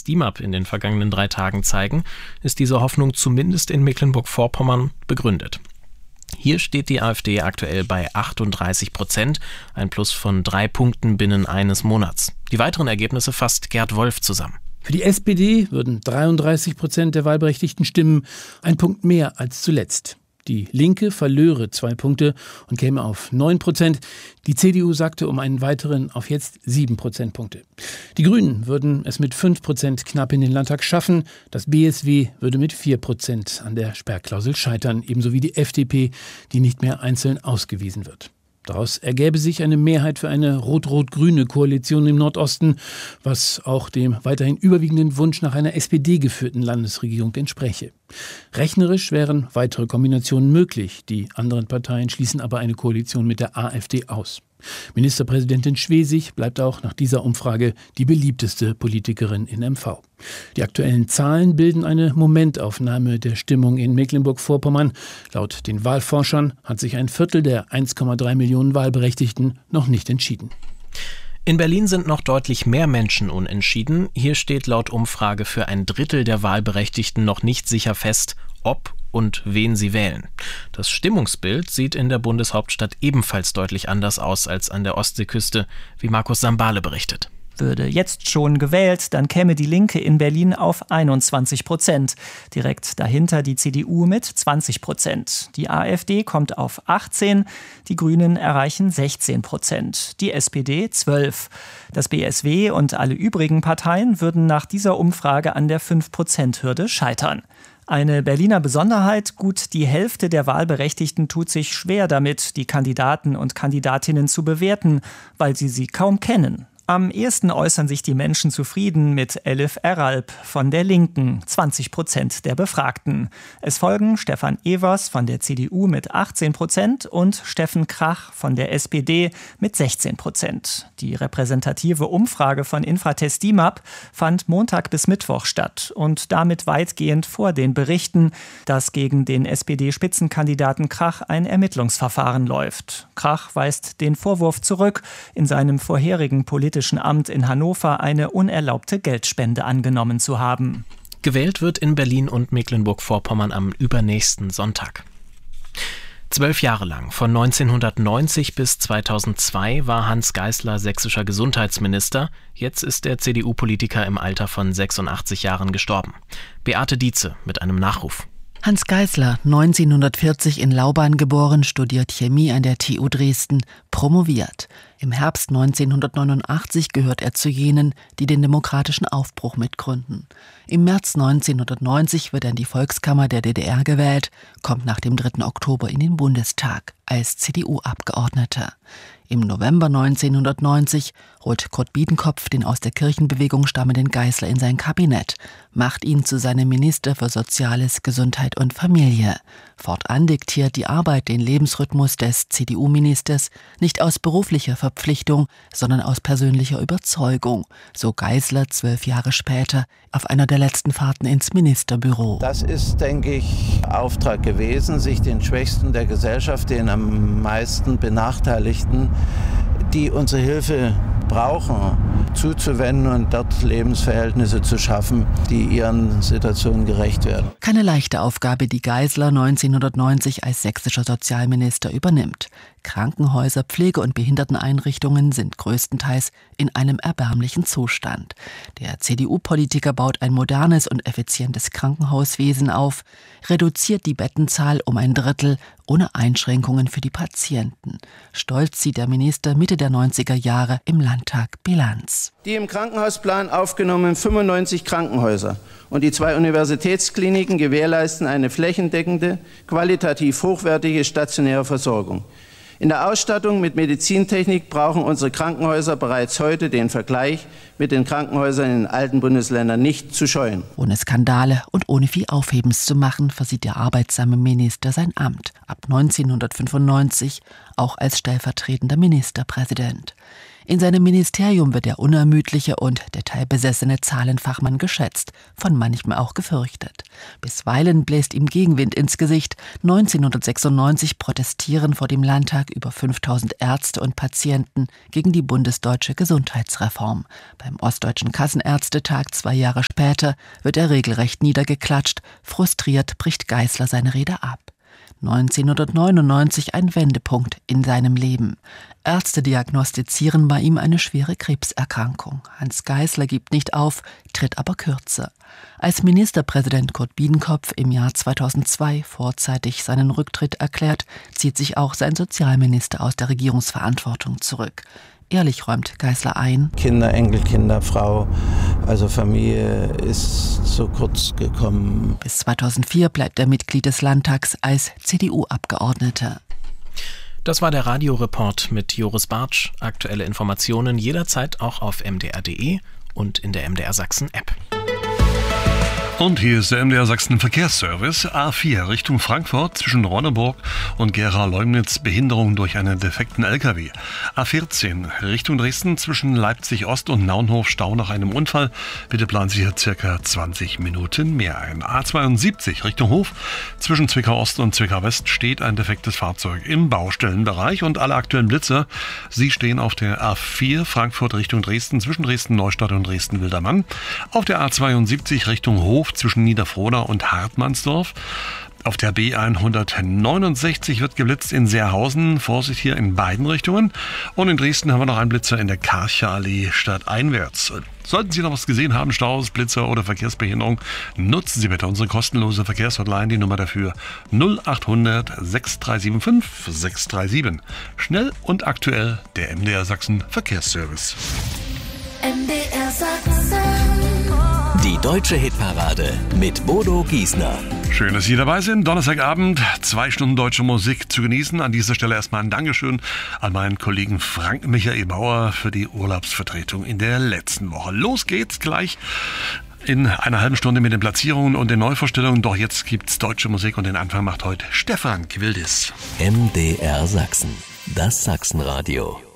DIMAP in den vergangenen 3 Tagen zeigen, ist diese Hoffnung zumindest in Mecklenburg-Vorpommern begründet. Hier steht die AfD aktuell bei 38%, ein Plus von 3 Punkten binnen eines Monats. Die weiteren Ergebnisse fasst Gerd Wolf zusammen. Für die SPD würden 33% der Wahlberechtigten stimmen, ein Punkt mehr als zuletzt. Die Linke verlöre 2 Punkte und käme auf 9%. Die CDU sagte um einen weiteren auf jetzt 7 Prozentpunkte. Die Grünen würden es mit 5% knapp in den Landtag schaffen. Das BSW würde mit 4% an der Sperrklausel scheitern, ebenso wie die FDP, die nicht mehr einzeln ausgewiesen wird. Daraus ergäbe sich eine Mehrheit für eine rot-rot-grüne Koalition im Nordosten, was auch dem weiterhin überwiegenden Wunsch nach einer SPD-geführten Landesregierung entspräche. Rechnerisch wären weitere Kombinationen möglich. Die anderen Parteien schließen aber eine Koalition mit der AfD aus. Ministerpräsidentin Schwesig bleibt auch nach dieser Umfrage die beliebteste Politikerin in MV. Die aktuellen Zahlen bilden eine Momentaufnahme der Stimmung in Mecklenburg-Vorpommern. Laut den Wahlforschern hat sich ein Viertel der 1,3 Millionen Wahlberechtigten noch nicht entschieden. In Berlin sind noch deutlich mehr Menschen unentschieden. Hier steht laut Umfrage für ein Drittel der Wahlberechtigten noch nicht sicher fest, ob und wen sie wählen. Das Stimmungsbild sieht in der Bundeshauptstadt ebenfalls deutlich anders aus als an der Ostseeküste, wie Markus Sambale berichtet. Würde jetzt schon gewählt, dann käme die Linke in Berlin auf 21%. Direkt dahinter die CDU mit 20%. Die AfD kommt auf 18%, die Grünen erreichen 16%, die SPD 12%. Das BSW und alle übrigen Parteien würden nach dieser Umfrage an der 5%-Hürde scheitern. Eine Berliner Besonderheit: gut die Hälfte der Wahlberechtigten tut sich schwer damit, die Kandidaten und Kandidatinnen zu bewerten, weil sie kaum kennen. Am ehesten äußern sich die Menschen zufrieden mit Elif Eralp von der Linken, 20% der Befragten. Es folgen Stefan Evers von der CDU mit 18% und Steffen Krach von der SPD mit 16%. Die repräsentative Umfrage von Infratest DIMAP fand Montag bis Mittwoch statt und damit weitgehend vor den Berichten, dass gegen den SPD-Spitzenkandidaten Krach ein Ermittlungsverfahren läuft. Krach weist den Vorwurf zurück, in seinem vorherigen politischen Amt in Hannover eine unerlaubte Geldspende angenommen zu haben. Gewählt wird in Berlin und Mecklenburg-Vorpommern am übernächsten Sonntag. 12 Jahre lang, von 1990 bis 2002, war Hans Geisler sächsischer Gesundheitsminister. Jetzt ist der CDU-Politiker im Alter von 86 Jahren gestorben. Beate Dietze mit einem Nachruf. Hans Geisler, 1940 in Lauban geboren, studiert Chemie an der TU Dresden, promoviert. Im Herbst 1989 gehört er zu jenen, die den demokratischen Aufbruch mitgründen. Im März 1990 wird er in die Volkskammer der DDR gewählt, kommt nach dem 3. Oktober in den Bundestag als CDU-Abgeordneter. Im November 1990 holt Kurt Biedenkopf den aus der Kirchenbewegung stammenden Geisler in sein Kabinett, macht ihn zu seinem Minister für Soziales, Gesundheit und Familie. Fortan diktiert die Arbeit den Lebensrhythmus des CDU-Ministers nicht aus beruflicher Verpflichtung, sondern aus persönlicher Überzeugung, so Geisler 12 Jahre später auf einer der letzten Fahrten ins Ministerbüro. Das ist, denke ich, Auftrag gewesen, sich den Schwächsten der Gesellschaft, den am meisten Benachteiligten, die unsere Hilfe brauchen, zuzuwenden und dort Lebensverhältnisse zu schaffen, die ihren Situationen gerecht werden. Keine leichte Aufgabe, die Geisler 1990 als sächsischer Sozialminister übernimmt. Krankenhäuser, Pflege- und Behinderteneinrichtungen sind größtenteils in einem erbärmlichen Zustand. Der CDU-Politiker baut ein modernes und effizientes Krankenhauswesen auf, reduziert die Bettenzahl um ein Drittel, ohne Einschränkungen für die Patienten. Stolz zieht der Minister Mitte der 90er Jahre im Landtag Bilanz. Die im Krankenhausplan aufgenommenen 95 Krankenhäuser und die 2 Universitätskliniken gewährleisten eine flächendeckende, qualitativ hochwertige stationäre Versorgung. In der Ausstattung mit Medizintechnik brauchen unsere Krankenhäuser bereits heute den Vergleich mit den Krankenhäusern in den alten Bundesländern nicht zu scheuen. Ohne Skandale und ohne viel Aufhebens zu machen, versieht der arbeitsame Minister sein Amt. Ab 1995 auch als stellvertretender Ministerpräsident. In seinem Ministerium wird der unermüdliche und detailbesessene Zahlenfachmann geschätzt, von manchem auch gefürchtet. Bisweilen bläst ihm Gegenwind ins Gesicht. 1996 protestieren vor dem Landtag über 5000 Ärzte und Patienten gegen die bundesdeutsche Gesundheitsreform. Beim Ostdeutschen Kassenärztetag 2 Jahre später wird er regelrecht niedergeklatscht. Frustriert bricht Geisler seine Rede ab. 1999 ein Wendepunkt in seinem Leben. Ärzte diagnostizieren bei ihm eine schwere Krebserkrankung. Hans Geisler gibt nicht auf, tritt aber kürzer. Als Ministerpräsident Kurt Biedenkopf im Jahr 2002 vorzeitig seinen Rücktritt erklärt, zieht sich auch sein Sozialminister aus der Regierungsverantwortung zurück. Ehrlich räumt Geisler ein: Kinder, Enkelkinder, Frau, also Familie ist so kurz gekommen. Bis 2004 bleibt er Mitglied des Landtags als CDU-Abgeordneter. Das war der Radioreport mit Joris Bartsch. Aktuelle Informationen jederzeit auch auf mdr.de und in der MDR Sachsen App. Und hier ist der MDR Sachsen Verkehrsservice. A4 Richtung Frankfurt zwischen Ronneburg und Gera-Leumnitz Behinderung durch einen defekten LKW. A14 Richtung Dresden zwischen Leipzig Ost und Naunhof Stau nach einem Unfall. Bitte planen Sie hier circa 20 Minuten mehr ein. A72 Richtung Hof zwischen Zwickau Ost und Zwickau West steht ein defektes Fahrzeug im Baustellenbereich und alle aktuellen Blitzer, sie stehen auf der A4 Frankfurt Richtung Dresden zwischen Dresden-Neustadt und Dresden-Wildermann. Auf der A72 Richtung Hof zwischen Niederfrohna und Hartmannsdorf. Auf der B169 wird geblitzt in Seerhausen. Vorsicht hier in beiden Richtungen. Und in Dresden haben wir noch einen Blitzer in der Karcher Allee stadteinwärts. Sollten Sie noch was gesehen haben, Staus, Blitzer oder Verkehrsbehinderung, nutzen Sie bitte unsere kostenlose Verkehrshotline, die Nummer dafür 0800 6375 637. Schnell und aktuell der MDR Sachsen Verkehrsservice. MDR Sachsen. Die deutsche Hitparade mit Bodo Giesner. Schön, dass Sie dabei sind. Donnerstagabend, 2 Stunden deutsche Musik zu genießen. An dieser Stelle erstmal ein Dankeschön an meinen Kollegen Frank Michael Bauer für die Urlaubsvertretung in der letzten Woche. Los geht's gleich in einer halben Stunde mit den Platzierungen und den Neuvorstellungen. Doch jetzt gibt's deutsche Musik und den Anfang macht heute Stefan Quildis. MDR Sachsen, das Sachsenradio.